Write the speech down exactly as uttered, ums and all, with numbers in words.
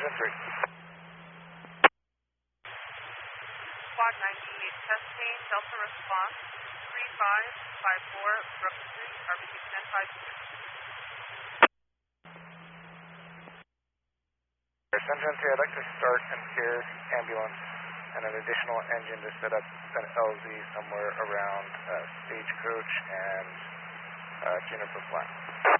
seven three. Squad ninety-eight testing, Delta response, three five five four, Brook Street, R B C ten five two. Central three, I'd like to start an air ambulance and an additional engine to set up an L Z somewhere around uh, Stagecoach and uh, Juniper Flat.